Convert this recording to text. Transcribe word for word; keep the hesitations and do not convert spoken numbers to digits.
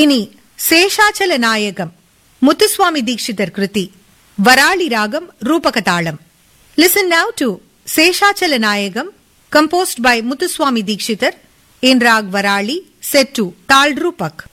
இனி சேஷாச்சல நாயகம் முத்துசுவாமி தீட்சிதர் கிருதி வராளி ராகம் ரூபகதாளம். Listen now to சேஷாச்சல நாயகம் composed by Muthuswami Dikshitar in Rag Varali set to Tal Rupak.